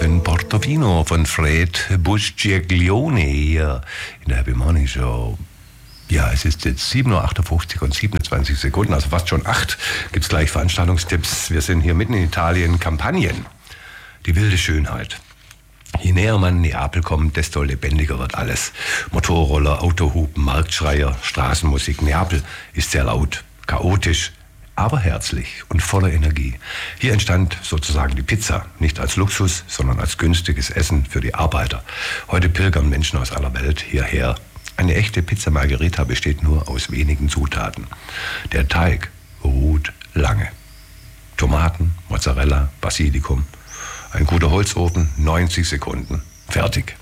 in Portofino von Fred Buscaglione hier in der Happy Morning Show. Ja, es ist jetzt 7.58 Uhr und 27 Sekunden, also fast schon 8. Gibt's gleich Veranstaltungstipps. Wir sind hier mitten in Italien. Kampagnen. Die wilde Schönheit. Je näher man Neapel kommt, desto lebendiger wird alles. Motorroller, Autohupen, Marktschreier, Straßenmusik. Neapel ist sehr laut, chaotisch, aber herzlich und voller Energie. Hier entstand sozusagen die Pizza, nicht als Luxus, sondern als günstiges Essen für die Arbeiter. Heute pilgern Menschen aus aller Welt hierher. Eine echte Pizza Margherita besteht nur aus wenigen Zutaten. Der Teig ruht lange. Tomaten, Mozzarella, Basilikum. Ein guter Holzofen, 90 Sekunden. Fertig.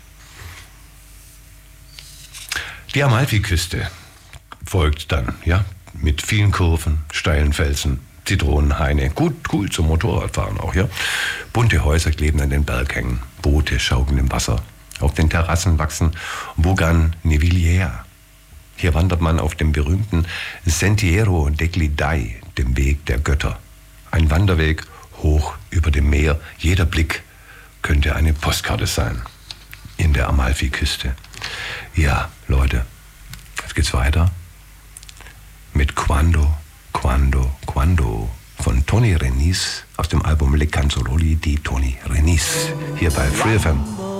Die Amalfiküste folgt dann, ja, mit vielen Kurven, steilen Felsen, Zitronenhaine. Gut, cool zum Motorradfahren auch, ja. Bunte Häuser kleben an den Berghängen. Boote schaukeln im Wasser. Auf den Terrassen wachsen Bougainvillea. Hier wandert man auf dem berühmten Sentiero degli Dei, dem Weg der Götter. Ein Wanderweg hoch über dem Meer. Jeder Blick könnte eine Postkarte sein. In der Amalfiküste. Ja, Leute, jetzt geht's weiter mit Quando, Quando, Quando von Tony Renis aus dem Album Le Canzololi di Tony Renis. Hier bei Free FM.